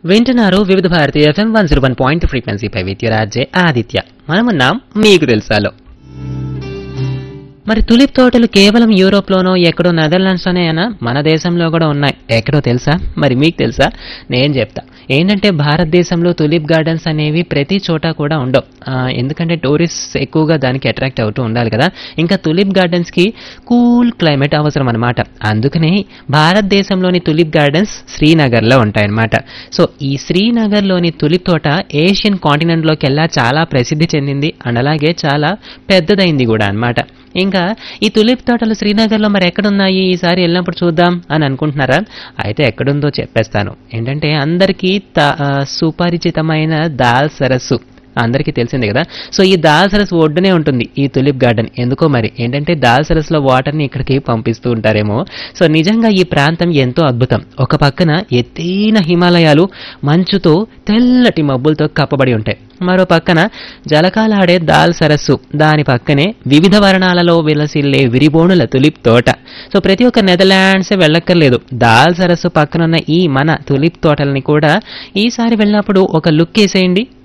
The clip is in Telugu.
వింటున్నారు వివిధ భారతి ఎఫ్ఎం 101.2 ఫ్రీక్వెన్సీపై విత్ రాజే ఆదిత్య. మనమున్నాం మీకు తెలుసాలో. మరి తులిప్ తోటలు కేవలం యూరోప్లోనో ఎక్కడో నెదర్లాండ్స్లోనేనా? మన దేశంలో కూడా ఉన్నాయి. ఎక్కడో తెలుసా? మరి మీకు తెలుసా? నేను చెప్తా. ఏంటంటే భారతదేశంలో తులిప్ గార్డెన్స్ అనేవి ప్రతి చోట కూడా ఉండవు. ఎందుకంటే టూరిస్ట్ ఎక్కువగా దానికి అట్రాక్ట్ అవుతూ ఉండాలి కదా. ఇంకా తులిప్ గార్డెన్స్కి కూల్ క్లైమేట్ అవసరం అనమాట. అందుకనే భారతదేశంలోని తులిప్ గార్డెన్స్ శ్రీనగర్లో ఉంటాయన్నమాట. సో ఈ శ్రీనగర్లోని తులిప్ తోట ఏషియన్ కాంటినెంట్లోకెల్లా చాలా ప్రసిద్ధి చెందింది అండ్ అలాగే చాలా పెద్దదైంది కూడా అనమాట. ఇంకా ఈ తులిప్ తోటలు శ్రీనగర్లో మరి ఎక్కడున్నాయి, ఈసారి వెళ్ళినప్పుడు చూద్దాం అని అనుకుంటున్నారా? అయితే ఎక్కడుందో చెప్పేస్తాను. ఏంటంటే అందరికీ సుపరిచితమైన దాల్ సరస్సు అందరికీ తెలిసిందే కదా. సో ఈ దాల్ సరస్సు ఒడ్డునే ఉంటుంది ఈ తులిప్ గార్డెన్. ఎందుకో మరి ఏంటంటే దాల్ సరస్సులో వాటర్ని ఇక్కడికి పంపిస్తూ ఉంటారేమో. సో నిజంగా ఈ ప్రాంతం ఎంతో అద్భుతం. ఒక పక్కన ఎత్తైన హిమాలయాలు మంచుతో తెల్లటి మబ్బులతో కప్పబడి ఉంటాయి. మరో పక్కన జలకాలాడే దాల్ సరస్సు, దాని పక్కనే వివిధ వర్ణాలలో విలసిల్లే విరిబోణుల తులిప్ తోట. సో ప్రతి ఒక్క నెదర్లాండ్సే వెళ్ళక్కర్లేదు, దాల్ సరస్సు పక్కనున్న ఈ మన తులిప్ తోటల్ని కూడా ఈసారి వెళ్ళినప్పుడు ఒక లుక్ వేసేయండి.